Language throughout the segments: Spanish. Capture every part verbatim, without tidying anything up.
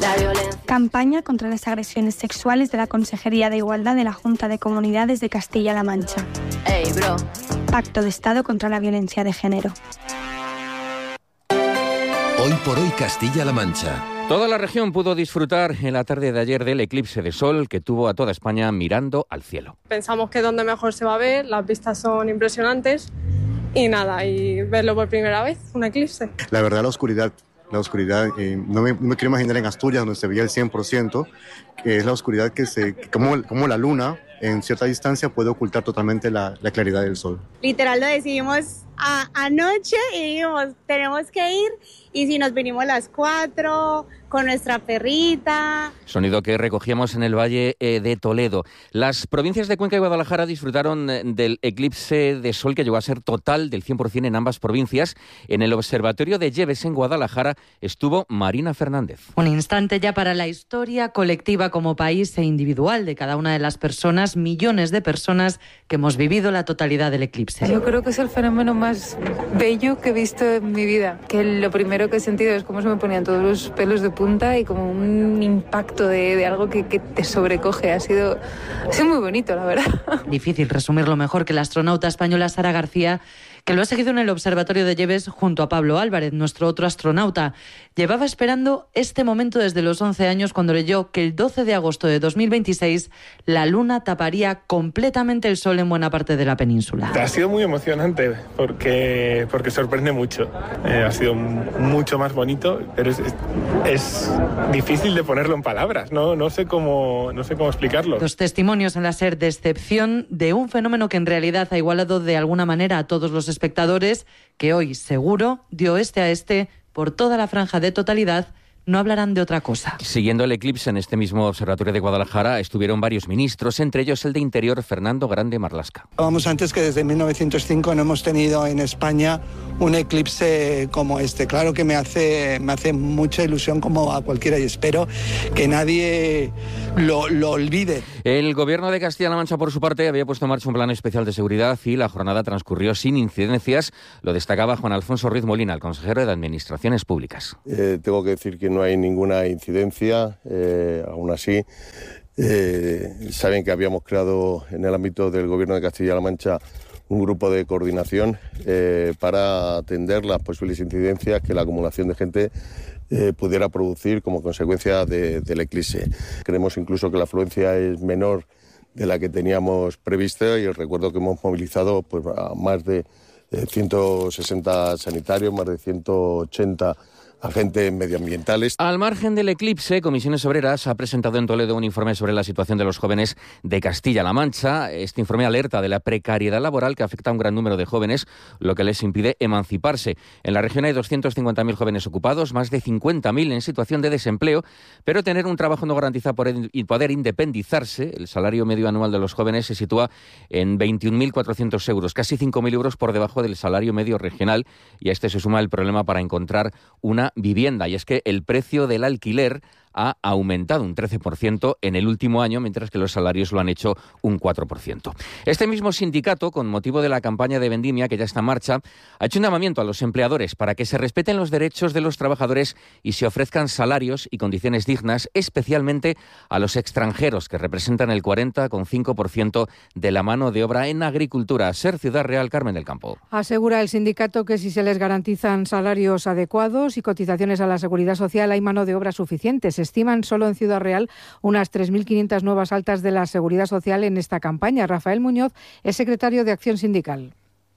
La violencia. Campaña contra las agresiones sexuales de la Consejería de Igualdad de la Junta de Comunidades de Castilla-La Mancha. Ey, bro. Pacto de Estado contra la violencia de género. Hoy por hoy Castilla-La Mancha. Toda la región pudo disfrutar en la tarde de ayer del eclipse de sol que tuvo a toda España mirando al cielo. Pensamos que es donde mejor se va a ver, las vistas son impresionantes y nada, y verlo por primera vez, un eclipse. La verdad, la oscuridad, la oscuridad, eh, no, me, no me quiero imaginar en Asturias donde se veía el cien por ciento, que es la oscuridad que se, como, como la luna en cierta distancia puede ocultar totalmente la, la claridad del sol. Literal lo decidimos a, anoche y dijimos, tenemos que ir, y si nos vinimos las cuatro con nuestra perrita. Sonido que recogíamos en el Valle eh, de Toledo. Las provincias de Cuenca y Guadalajara disfrutaron eh, del eclipse de sol que llegó a ser total del cien por ciento en ambas provincias. En el Observatorio de Lleves en Guadalajara estuvo Marina Fernández. Un instante ya para la historia colectiva como país e individual de cada una de las personas, millones de personas que hemos vivido la totalidad del eclipse. Yo creo que es el fenómeno más bello que he visto en mi vida, que lo primero que he sentido es cómo se me ponían todos los pelos de punta y como un impacto de, de algo que, que te sobrecoge. Ha sido, ha sido muy bonito, la verdad. Difícil resumirlo mejor que la astronauta española Sara García, que lo ha seguido en el Observatorio de Lleves junto a Pablo Álvarez, nuestro otro astronauta. Llevaba esperando este momento desde los once años cuando leyó que el doce de agosto de dos mil veintiséis la luna taparía completamente el sol en buena parte de la península. Ha sido muy emocionante porque, porque sorprende mucho. Eh, ha sido mucho más bonito, pero es, es, es difícil de ponerlo en palabras. No, no sé cómo, no sé cómo explicarlo. Los testimonios en la SER de excepción de un fenómeno que en realidad ha igualado de alguna manera a todos los espectadores, que hoy seguro, de oeste a este, por toda la franja de totalidad, no hablarán de otra cosa. Siguiendo el eclipse en este mismo observatorio de Guadalajara estuvieron varios ministros, entre ellos el de Interior, Fernando Grande Marlaska. Vamos antes que desde mil novecientos cinco no hemos tenido en España un eclipse como este. Claro que me hace, me hace mucha ilusión como a cualquiera y espero que nadie lo, lo olvide. El Gobierno de Castilla-La Mancha, por su parte, había puesto en marcha un plan especial de seguridad y la jornada transcurrió sin incidencias. Lo destacaba Juan Alfonso Ruiz Molina, el consejero de Administraciones Públicas. Eh, tengo que decir que no hay ninguna incidencia, eh, aún así eh, saben que habíamos creado en el ámbito del Gobierno de Castilla-La Mancha un grupo de coordinación eh, para atender las posibles incidencias que la acumulación de gente eh, pudiera producir como consecuencia de, del eclipse. Creemos incluso que la afluencia es menor de la que teníamos prevista y recuerdo que hemos movilizado pues, a más de eh, ciento sesenta sanitarios, más de ciento ochenta agentes medioambientales. Al margen del eclipse, Comisiones Obreras ha presentado en Toledo un informe sobre la situación de los jóvenes de Castilla-La Mancha. Este informe alerta de la precariedad laboral que afecta a un gran número de jóvenes, lo que les impide emanciparse. En la región hay doscientos cincuenta mil jóvenes ocupados, más de cincuenta mil en situación de desempleo, pero tener un trabajo no garantiza poder independizarse. El salario medio anual de los jóvenes se sitúa en veintiún mil cuatrocientos euros, casi cinco mil euros por debajo del salario medio regional, y a este se suma el problema para encontrar una vivienda, y es que el precio del alquiler ha aumentado un trece por ciento en el último año, mientras que los salarios lo han hecho un cuatro por ciento. Este mismo sindicato, con motivo de la campaña de vendimia que ya está en marcha, ha hecho un llamamiento a los empleadores para que se respeten los derechos de los trabajadores y se ofrezcan salarios y condiciones dignas, especialmente a los extranjeros, que representan el cuarenta coma cinco por ciento de la mano de obra en agricultura. SER Ciudad Real, Carmen del Campo. Asegura el sindicato que si se les garantizan salarios adecuados y cotizaciones a la Seguridad Social, hay mano de obra suficiente. Se estiman solo en Ciudad Real unas tres mil quinientas nuevas altas de la Seguridad Social en esta campaña. Rafael Muñoz es secretario de Acción Sindical.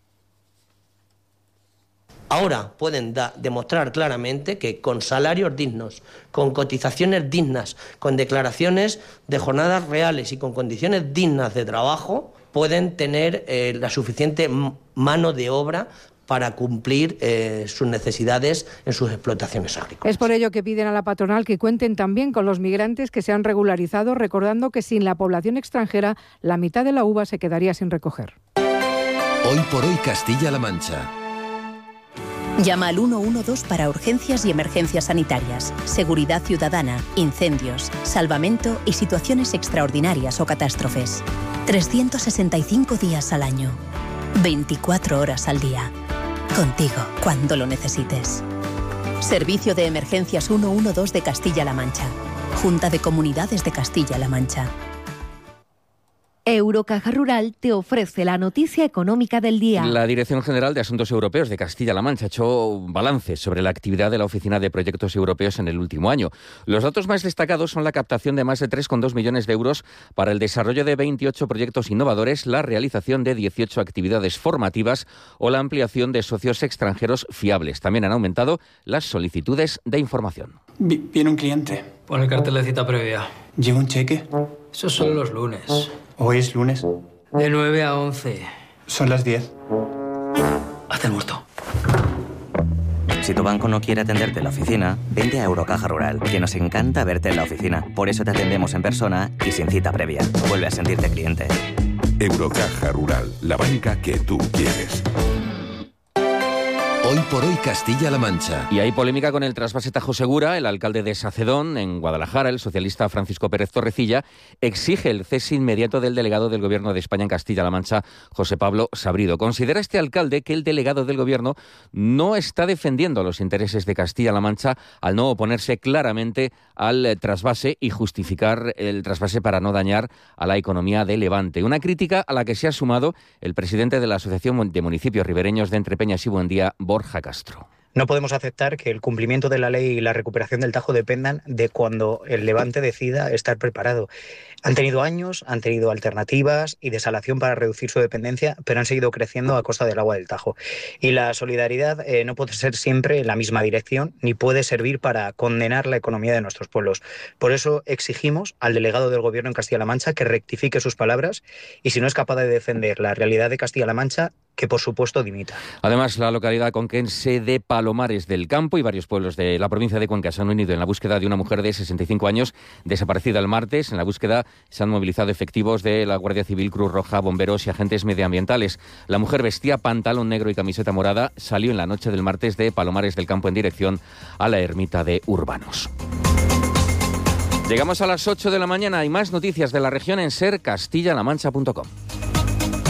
Ahora pueden da, demostrar claramente que con salarios dignos, con cotizaciones dignas, con declaraciones de jornadas reales y con condiciones dignas de trabajo, pueden tener eh, la suficiente mano de obra para cumplir eh, sus necesidades en sus explotaciones agrícolas. Es por ello que piden a la patronal que cuenten también con los migrantes que se han regularizado, recordando que sin la población extranjera la mitad de la uva se quedaría sin recoger. Hoy por hoy Castilla-La Mancha. Llama al uno uno dos para urgencias y emergencias sanitarias, seguridad ciudadana, incendios, salvamento y situaciones extraordinarias o catástrofes. trescientos sesenta y cinco días al año, veinticuatro horas al día. Contigo, cuando lo necesites. Servicio de Emergencias ciento doce de Castilla-La Mancha. Junta de Comunidades de Castilla-La Mancha. Eurocaja Rural te ofrece la noticia económica del día. La Dirección General de Asuntos Europeos de Castilla-La Mancha ha hecho un balance sobre la actividad de la Oficina de Proyectos Europeos en el último año. Los datos más destacados son la captación de más de tres coma dos millones de euros para el desarrollo de veintiocho proyectos innovadores, la realización de dieciocho actividades formativas o la ampliación de socios extranjeros fiables. También han aumentado las solicitudes de información. Viene un cliente. Pon el cartel de cita previa. ¿Lleva un cheque? Esos son los lunes. ¿Hoy es lunes? De nueve a once. Son las diez. Haz el muerto. Si tu banco no quiere atenderte en la oficina, vente a Eurocaja Rural, que nos encanta verte en la oficina. Por eso te atendemos en persona y sin cita previa. Vuelve a sentirte cliente. Eurocaja Rural, la banca que tú quieres. Hoy por hoy Castilla-La Mancha. Y hay polémica con el trasvase Tajo Segura. El alcalde de Sacedón, en Guadalajara, el socialista Francisco Pérez Torrecilla, exige el cese inmediato del delegado del Gobierno de España en Castilla-La Mancha, José Pablo Sabrido. Considera este alcalde que el delegado del Gobierno no está defendiendo los intereses de Castilla-La Mancha al no oponerse claramente al trasvase y justificar el trasvase para no dañar a la economía de Levante. Una crítica a la que se ha sumado el presidente de la Asociación de Municipios Ribereños de Entrepeñas y Buendía, Borja Castro. No podemos aceptar que el cumplimiento de la ley y la recuperación del Tajo dependan de cuando el Levante decida estar preparado. Han tenido años, han tenido alternativas y desalación para reducir su dependencia, pero han seguido creciendo a costa del agua del Tajo. Y la solidaridad eh, no puede ser siempre en la misma dirección, ni puede servir para condenar la economía de nuestros pueblos. Por eso exigimos al delegado del Gobierno en Castilla-La Mancha que rectifique sus palabras y, si no es capaz de defender la realidad de Castilla-La Mancha, que por supuesto dimita. Además, la localidad conquense de Palomares del Campo y varios pueblos de la provincia de Cuenca se han unido en la búsqueda de una mujer de sesenta y cinco años desaparecida el martes. En la búsqueda se han movilizado efectivos de la Guardia Civil, Cruz Roja, bomberos y agentes medioambientales. La mujer vestía pantalón negro y camiseta morada. Salió en la noche del martes de Palomares del Campo en dirección a la ermita de Urbanos. Llegamos a las ocho de la mañana. Hay más noticias de la región en ser castilla la mancha punto com.